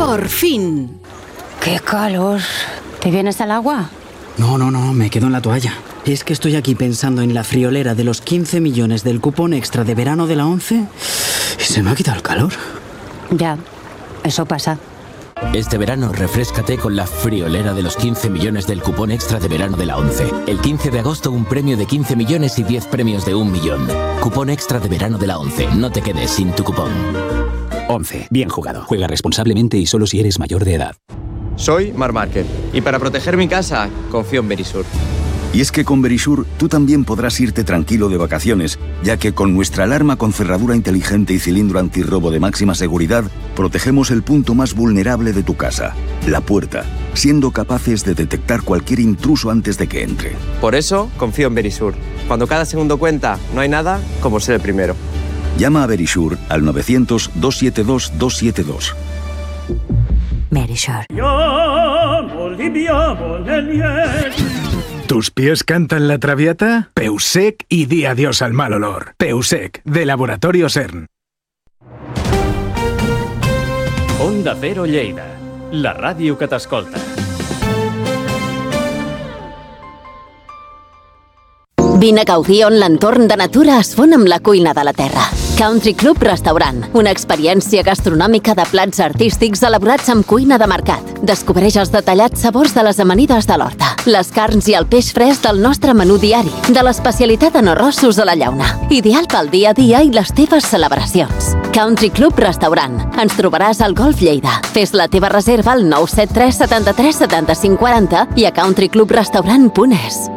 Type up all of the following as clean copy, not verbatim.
Por fin. ¡Qué calor! ¿Te vienes al agua? No, me quedo en la toalla. Es que estoy aquí pensando en la friolera de los 15 millones del cupón extra de verano de la 11 y se me ha quitado el calor. Ya, eso pasa. Este verano refréscate con la friolera de los 15 millones del cupón extra de verano de la 11. El 15 de agosto un premio de 15 millones y 10 premios de 1 millón. Cupón extra de verano de la 11. No te quedes sin tu cupón. 11. Bien jugado. Juega responsablemente y solo si eres mayor de edad. Soy Marc Márquez y para proteger mi casa confío en Verisur. Y es que con Verisur tú también podrás irte tranquilo de vacaciones, ya que con nuestra alarma con cerradura inteligente y cilindro antirrobo de máxima seguridad, protegemos el punto más vulnerable de tu casa, la puerta, siendo capaces de detectar cualquier intruso antes de que entre. Por eso confío en Verisur. Cuando cada segundo cuenta, no hay nada como ser el primero. Llama a Verisur al 900-272-272. Verisur. ¿Tus pies cantan la Traviata? Peusec y di adiós al mal olor. Peusec, de Laboratorio CERN. Onda Cero Lleida, la ràdio que t'escolta. Vine a gaudir on l'entorn de natura es fon amb la cuina de la terra. Country Club Restaurant, una experiència gastronòmica de plats artístics elaborats amb cuina de mercat. Descobreix els detallats sabors de les amanides de l'horta, les carns i el peix fresc del nostre menú diari, de l'especialitat en arrossos a la llauna. Ideal pel dia a dia i les teves celebracions. Country Club Restaurant. Ens trobaràs al Golf Lleida. Fes la teva reserva al 973 73 75 40 i a countryclubrestaurant.es.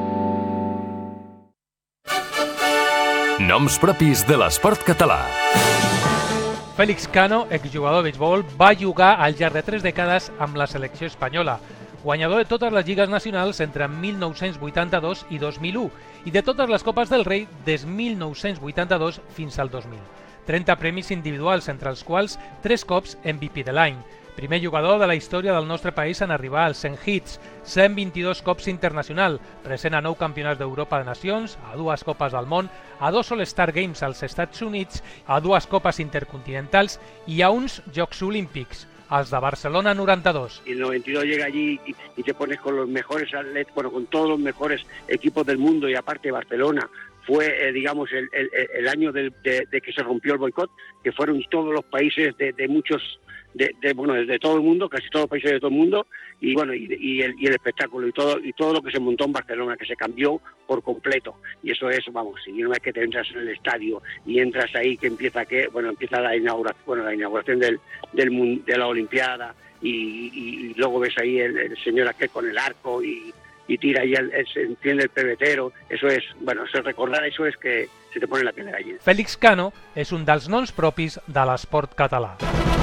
Noms propis de l'esport català. Félix Cano, exjugador de béisbol, va jugar al llarg de 3 dècades amb la selecció espanyola. Guanyador de totes les lligues nacionals entre 1982 i 2001 i de totes les Copes del Rei des 1982 fins al 2000. 30 premis individuals, entre els quals 3 cops MVP de l'any. Primer jugador de la història del nostre país en arribar als 100 hits, 122 cops internacional, present a 9 campionats d'Europa de Nacions, a 2 Copes del Món, a 2 All-Star Games als Estats Units, a 2 Copes Intercontinentals i a uns Jocs Olímpics, als de Barcelona 92. Y el 92 llega allí y te pones con los mejores atletas, bueno, con todos los mejores equipos del mundo y aparte Barcelona. Fue, digamos, el año de que se rompió el boicot, que fueron todos los países de muchos, de todo el mundo, casi todos los países de todo el mundo, y bueno, y el espectáculo y todo lo que se montó en Barcelona, que se cambió por completo. Y eso es, vamos, y una vez que te entras en el estadio y entras ahí, que empieza la inauguración de la Olimpiada, y luego ves ahí el señor aquel con el arco y tira y se enciende el pebetero. Eso es, bueno, recordar eso es que se te pone la piel de gallina. Félix Cano és un dels noms propis de l'esport català.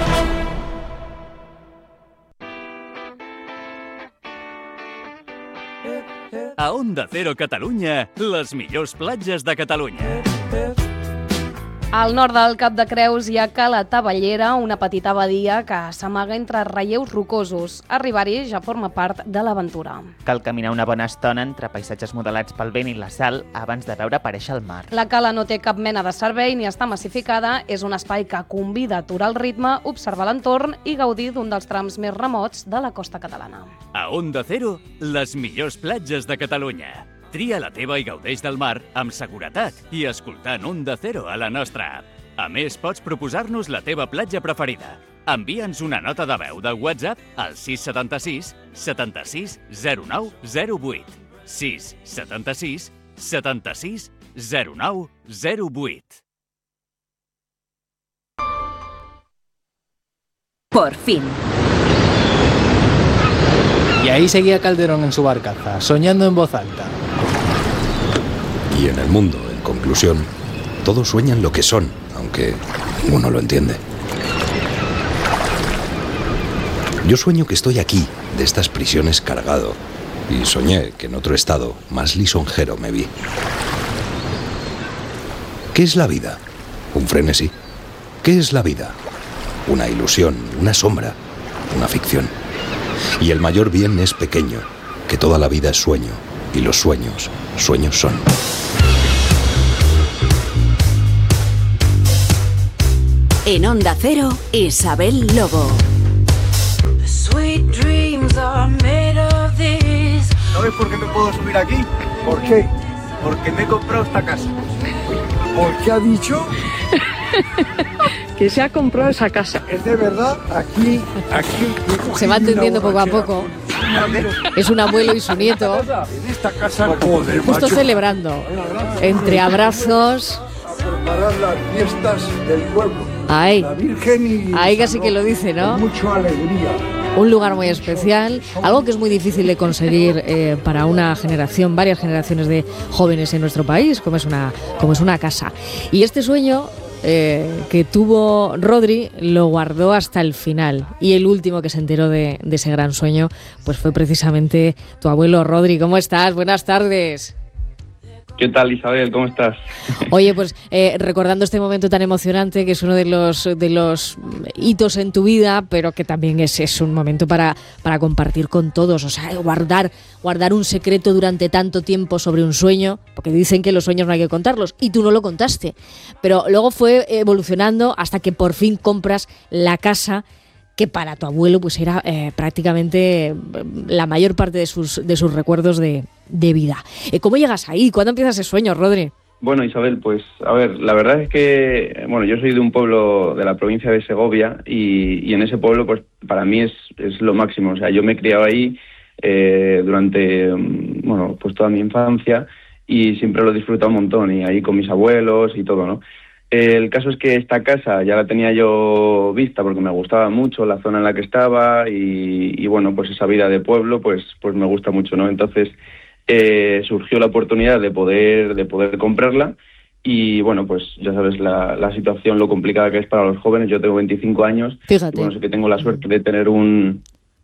A Onda Cero Catalunya, les millors platges de Catalunya. Al nord del Cap de Creus hi ha Cala Tavellera, una petita abadia que s'amaga entre relleus rocosos. Arribar-hi ja forma part de l'aventura. Cal caminar una bona estona entre paisatges modelats pel vent i la sal abans de veure aparèixer el mar. La cala no té cap mena de servei ni està massificada, és un espai que convida a aturar el ritme, observar l'entorn i gaudir d'un dels trams més remots de la costa catalana. A Onda Cero, les millors platges de Catalunya. Tria la teva i gaudeix del mar amb seguretat i escoltant Onda Cero a la nostra app. A més, pots proposar-nos la teva platja preferida. Envia'ns una nota de veu de WhatsApp al 676 76 09 08. 676 76 09 08. Por fin. Y ahí seguía Calderón en su barcaza, soñando en voz alta. Y en el mundo, en conclusión, todos sueñan lo que son, aunque uno lo entiende. Yo sueño que estoy aquí, de estas prisiones cargado, y soñé que en otro estado, más lisonjero, me vi. ¿Qué es la vida? ¿Un frenesí? ¿Qué es la vida? Una ilusión, una sombra, una ficción. Y el mayor bien es pequeño, que toda la vida es sueño, y los sueños, sueños son. En Onda Cero, Isabel Lobo. ¿Sabes por qué me puedo subir aquí? ¿Por qué? Porque me he comprado esta casa. ¿Por qué ha dicho? Que se ha comprado esa casa. Es de verdad, aquí. Se va entendiendo poco a poco. Es un abuelo y su nieto. En esta casa, joder, justo macho. celebrando. Entre abrazos. A preparar las fiestas del pueblo. Ay, La Virgen y ahí casi que lo dice, ¿no? con mucha alegría. Un lugar muy especial, algo que es muy difícil de conseguir para una generación, varias generaciones de jóvenes en nuestro país, como es una casa. Y este sueño que tuvo Rodri lo guardó hasta el final. Y el último que se enteró de ese gran sueño pues fue precisamente tu abuelo. Rodri, ¿cómo estás? Buenas tardes. ¿Qué tal, Isabel? ¿Cómo estás? Oye, pues recordando este momento tan emocionante, que es uno de los hitos en tu vida, pero que también es un momento para compartir con todos. O sea, guardar un secreto durante tanto tiempo sobre un sueño, porque dicen que los sueños no hay que contarlos, y tú no lo contaste. Pero luego fue evolucionando hasta que por fin compras la casa que para tu abuelo pues era prácticamente la mayor parte de sus recuerdos de vida. ¿Cómo llegas ahí? ¿Cuándo empiezas ese sueño, Rodri? Bueno, Isabel, pues a ver, la verdad es que, bueno, yo soy de un pueblo de la provincia de Segovia y en ese pueblo pues para mí es lo máximo. O sea, yo me he criado ahí durante, bueno, pues toda mi infancia y siempre lo he disfrutado un montón y ahí con mis abuelos y todo, ¿no? El caso es que esta casa ya la tenía yo vista porque me gustaba mucho la zona en la que estaba y bueno, pues esa vida de pueblo pues me gusta mucho, ¿no? Entonces surgió la oportunidad de poder comprarla y bueno, pues ya sabes la situación, lo complicada que es para los jóvenes. Yo tengo 25 años. Fíjate. Y bueno, sé que tengo la suerte de tener un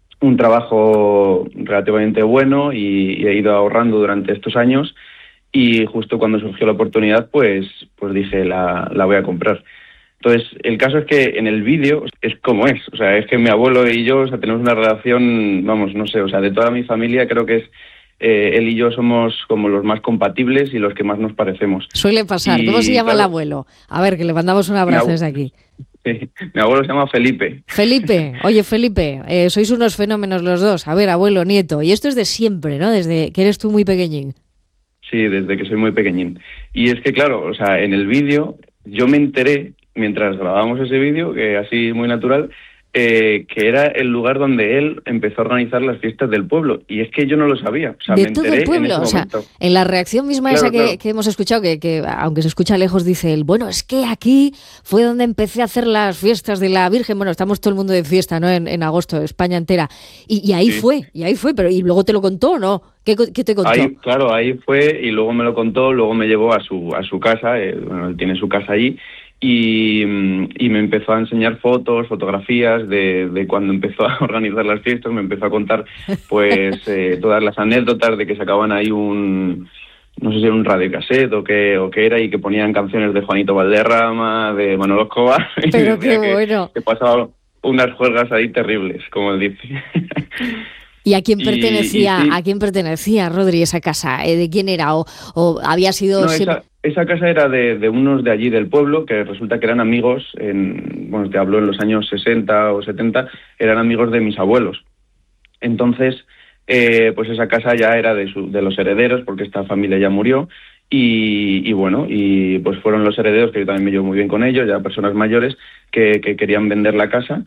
trabajo relativamente bueno y he ido ahorrando durante estos años. Y justo cuando surgió la oportunidad, pues dije, la voy a comprar. Entonces, el caso es que en el vídeo es como es. O sea, es que mi abuelo y yo, o sea, tenemos una relación, vamos, no sé, o sea, de toda mi familia creo que es él y yo somos como los más compatibles y los que más nos parecemos. Suele pasar. ¿Cómo se llama el abuelo? A ver, que le mandamos un abrazo desde aquí. Sí, mi abuelo se llama Felipe. Felipe, oye Felipe, sois unos fenómenos los dos. A ver, abuelo, nieto. Y esto es de siempre, ¿no? Desde que eres tú muy pequeñín. Sí, desde que soy muy pequeñín. Y es que, claro, o sea, en el vídeo yo me enteré, mientras grabábamos ese vídeo, que así muy natural, que era el lugar donde él empezó a organizar las fiestas del pueblo. Y es que yo no lo sabía. O sea, de me todo enteré el pueblo, en ese o sea, momento. en la reacción misma Claro, esa que hemos escuchado, que aunque se escucha lejos, dice él, bueno, es que aquí fue donde empecé a hacer las fiestas de la Virgen. Bueno, estamos todo el mundo de fiesta, ¿no? En agosto, España entera. Y ahí fue, pero ¿y luego te lo contó o no? ¿Qué te contó? Ahí fue y luego me lo contó, luego me llevó a su casa, bueno, él tiene su casa allí, y me empezó a enseñar fotografías de cuando empezó a organizar las fiestas, me empezó a contar pues todas las anécdotas de que sacaban ahí no sé si era un radiocassette o qué era, y que ponían canciones de Juanito Valderrama, de Manolo Escobar. Pero qué bueno. Que pasaban unas juergas ahí terribles, como él dice. ¿Y a quién pertenecía, Rodri, esa casa? ¿De quién era? ¿O había sido...? No, esa casa era de unos de allí del pueblo, que resulta que eran amigos, bueno, te hablo en los años 60 o 70, eran amigos de mis abuelos. Entonces, pues esa casa ya era de los herederos, porque esta familia ya murió, y bueno, y pues fueron los herederos, que yo también me llevo muy bien con ellos, ya personas mayores, que querían vender la casa.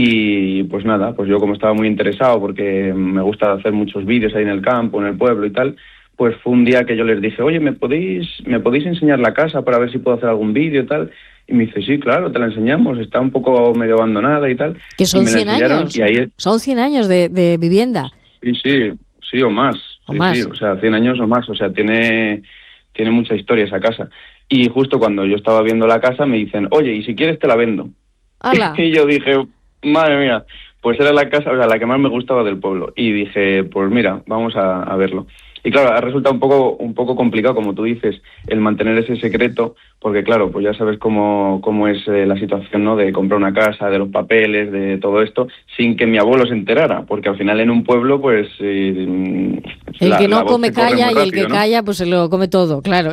Y pues nada, pues yo como estaba muy interesado porque me gusta hacer muchos vídeos ahí en el campo, en el pueblo y tal, pues fue un día que yo les dije, oye, ¿me podéis enseñar la casa para ver si puedo hacer algún vídeo y tal? Y me dice, sí, claro, te la enseñamos, está un poco medio abandonada y tal. Que son 100 años, y ahí son 100 años de vivienda. Sí, o más. Sí, o sea, 100 años o más, o sea, tiene mucha historia esa casa. Y justo cuando yo estaba viendo la casa me dicen, oye, y si quieres te la vendo. ¡Hala! Y yo dije, madre mía, pues era la casa, o sea, la que más me gustaba del pueblo. Y dije, pues mira, vamos a verlo. Y claro, ha resultado un poco complicado, como tú dices, el mantener ese secreto, porque claro, pues ya sabes cómo es la situación, ¿no? De comprar una casa, de los papeles, de todo esto, sin que mi abuelo se enterara, porque al final en un pueblo, pues... el que no come calla y el que calla, pues se lo come todo, claro.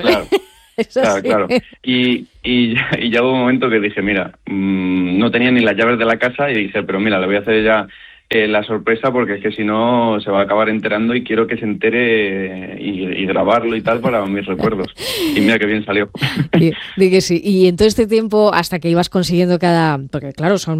Claro. Y ya hubo un momento que dije, mira, no tenía ni las llaves de la casa y dije, pero mira, le voy a hacer ya la sorpresa, porque es que si no se va a acabar enterando y quiero que se entere y grabarlo y tal para mis recuerdos. Y mira qué bien salió. Di que sí. Y en todo este tiempo, hasta que ibas consiguiendo porque claro, son